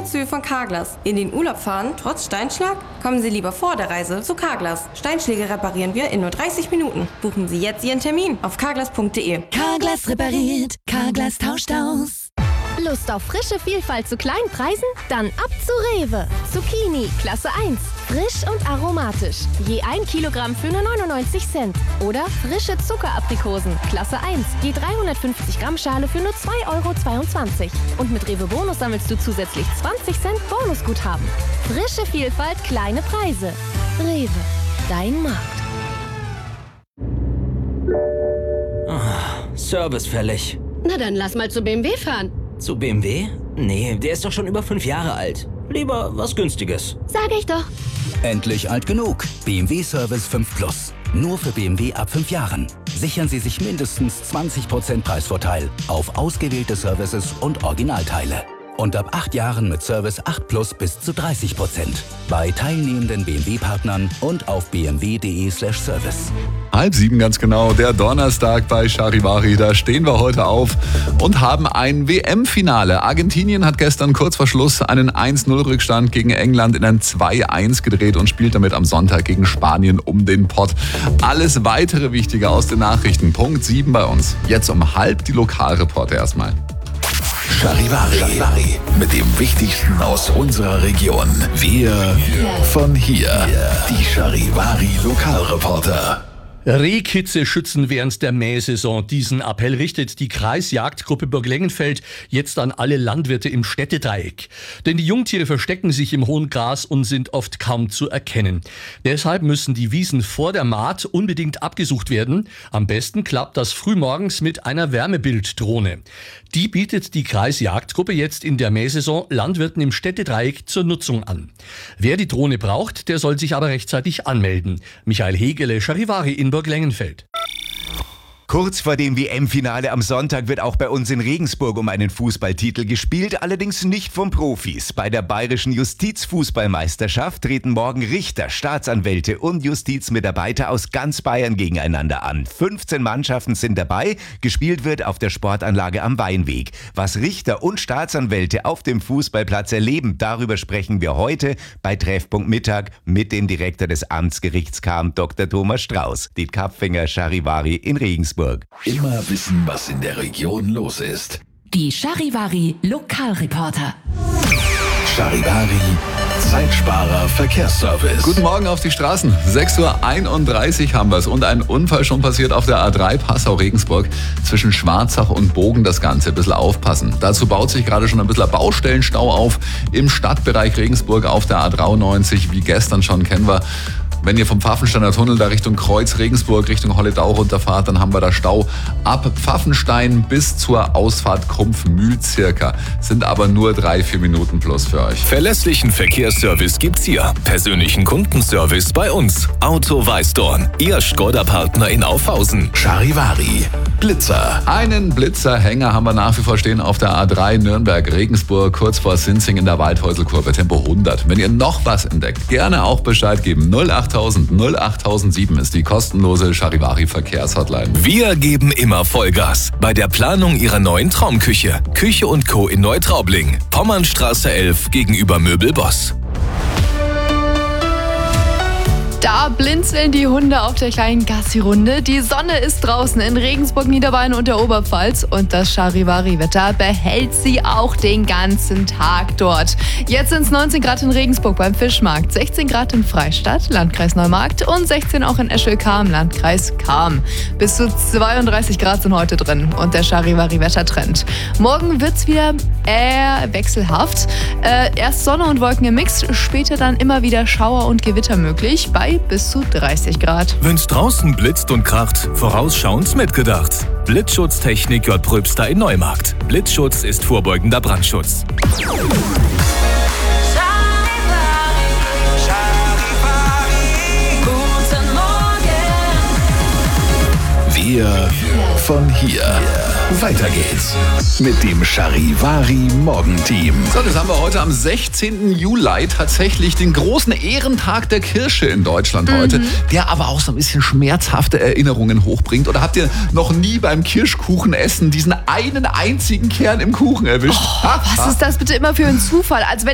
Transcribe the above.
Zusatzhöhe von Carglass. In den Urlaub fahren, trotz Steinschlag? Kommen Sie lieber vor der Reise zu Carglass. Steinschläge reparieren wir in nur 30 Minuten. Buchen Sie jetzt Ihren Termin auf carglass.de. Carglass repariert, Carglass tauscht aus. Lust auf frische Vielfalt zu kleinen Preisen? Dann ab zu Rewe. Zucchini, Klasse 1. Frisch und aromatisch. Je 1 Kilogramm für nur 99 Cent. Oder frische Zuckeraprikosen, Klasse 1. Je 350 Gramm Schale für nur 2,22 €. Und mit Rewe Bonus sammelst du zusätzlich 20 Cent Bonusguthaben. Frische Vielfalt, kleine Preise. Rewe, dein Markt. Service fällig. Na dann lass mal zu BMW fahren. Zu BMW? Nee, der ist doch schon über 5 Jahre alt. Lieber was Günstiges. Sag ich doch. Endlich alt genug. BMW Service 5 Plus. Nur für BMW ab 5 Jahren. Sichern Sie sich mindestens 20% Preisvorteil auf ausgewählte Services und Originalteile. Und ab 8 Jahren mit Service 8 Plus bis zu 30%. Bei teilnehmenden BMW-Partnern und auf bmw.de/service. 6:30 ganz genau, der Donnerstag bei Charivari. Da stehen wir heute auf und haben ein WM-Finale. Argentinien hat gestern kurz vor Schluss einen 1-0-Rückstand gegen England in ein 2-1 gedreht und spielt damit am Sonntag gegen Spanien um den Pott. Alles weitere Wichtige aus den Nachrichten. Punkt 7 bei uns. Jetzt um 6:30 die Lokalreporter erstmal. Charivari. Mit dem Wichtigsten aus unserer Region. Wir von hier. Die Charivari Lokalreporter. Rehkitze schützen während der Mähsaison. Diesen Appell richtet die Kreisjagdgruppe Burglengenfeld jetzt an alle Landwirte im Städtedreieck. Denn die Jungtiere verstecken sich im hohen Gras und sind oft kaum zu erkennen. Deshalb müssen die Wiesen vor der Mahd unbedingt abgesucht werden. Am besten klappt das frühmorgens mit einer Wärmebilddrohne. Die bietet die Kreisjagdgruppe jetzt in der Mähsaison Landwirten im Städtedreieck zur Nutzung an. Wer die Drohne braucht, der soll sich aber rechtzeitig anmelden. Michael Hegele, Charivari in Burglengenfeld. Kurz vor dem WM-Finale am Sonntag wird auch bei uns in Regensburg um einen Fußballtitel gespielt, allerdings nicht von Profis. Bei der bayerischen Justizfußballmeisterschaft treten morgen Richter, Staatsanwälte und Justizmitarbeiter aus ganz Bayern gegeneinander an. 15 Mannschaften sind dabei, gespielt wird auf der Sportanlage am Weinweg. Was Richter und Staatsanwälte auf dem Fußballplatz erleben, darüber sprechen wir heute bei Treffpunkt Mittag mit dem Direktor des Amtsgerichts Cham, Dr. Thomas Strauß. Diet Kapfinger, Charivari in Regensburg. Immer wissen, was in der Region los ist. Die Charivari Lokalreporter. Charivari Zeitsparer Verkehrsservice. Guten Morgen auf die Straßen. 6:31 haben wir es. Und ein Unfall schon passiert auf der A3 Passau-Regensburg zwischen Schwarzach und Bogen. Das Ganze ein bisschen aufpassen. Dazu baut sich gerade schon ein bisschen Baustellenstau auf im Stadtbereich Regensburg auf der A93. Wie gestern schon kennen wir. Wenn ihr vom Pfaffensteiner Tunnel da Richtung Kreuz Regensburg, Richtung Holledau runterfahrt, dann haben wir da Stau ab Pfaffenstein bis zur Ausfahrt Krumpfmühl circa. Sind aber nur 3-4 Minuten plus für euch. Verlässlichen Verkehrsservice gibt's hier. Persönlichen Kundenservice bei uns. Auto Weißdorn, Ihr Skoda-Partner in Aufhausen. Charivari Blitzer. Einen Blitzerhänger haben wir nach wie vor stehen auf der A3 Nürnberg-Regensburg, kurz vor Sinzing in der Waldhäuselkurve, Tempo 100. Wenn ihr noch was entdeckt, gerne auch Bescheid geben. 08007 ist die kostenlose Charivari Verkehrshotline. Wir geben immer Vollgas bei der Planung Ihrer neuen Traumküche. Küche & Co. in Neutraubling. Pommernstraße 11 gegenüber Möbelboss. Da blinzeln die Hunde auf der kleinen Gassi-Runde. Die Sonne ist draußen in Regensburg, Niederbayern und der Oberpfalz. Und das Charivari-Wetter behält sie auch den ganzen Tag dort. Jetzt sind es 19 Grad in Regensburg beim Fischmarkt, 16 Grad in Freistadt, Landkreis Neumarkt und 16 auch in Eschwil-Cham, Landkreis Cham. Bis zu 32 Grad sind heute drin und der Charivari-Wettertrend. Morgen wird es wieder eher wechselhaft. Erst Sonne und Wolken im Mix, später dann immer wieder Schauer und Gewitter möglich bei bis zu 30 Grad. Wenn's draußen blitzt und kracht, vorausschauend mitgedacht. Blitzschutztechnik J. Pröbster in Neumarkt. Blitzschutz ist vorbeugender Brandschutz. Wir von hier. Weiter geht's mit dem Charivari Morgenteam. So, das haben wir heute am 16. Juli tatsächlich den großen Ehrentag der Kirsche in Deutschland heute, der aber auch so ein bisschen schmerzhafte Erinnerungen hochbringt. Oder habt ihr noch nie beim Kirschkuchenessen diesen einen einzigen Kern im Kuchen erwischt? Was ist das bitte immer für ein Zufall? Also